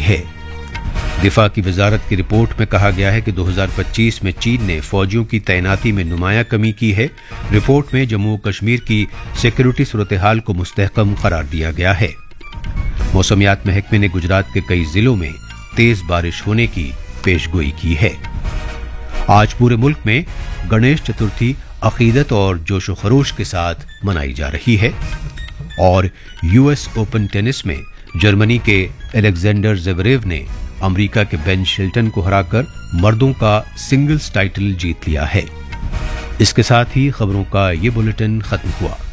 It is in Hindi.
है। दिफा की वजारत की रिपोर्ट में कहा गया है कि 2025 में चीन ने फौजियों की तैनाती में नुमाया कमी की है। रिपोर्ट में जम्मू कश्मीर की सिक्योरिटी सूरत हाल को मुस्तहकम करार दिया गया है। मौसमियात महकमे ने गुजरात के कई जिलों में तेज बारिश होने की पेशगोई की है। आज पूरे मुल्क में गणेश चतुर्थी अकीदत और जोशो खरोश के साथ मनाई जा रही है। और यूएस ओपन टेनिस में जर्मनी के अलेक्जेंडर ज़वेरेव ने अमेरिका के बेन शिल्टन को हराकर मर्दों का सिंगल्स टाइटल जीत लिया है। इसके साथ ही खबरों का ये बुलेटिन खत्म हुआ।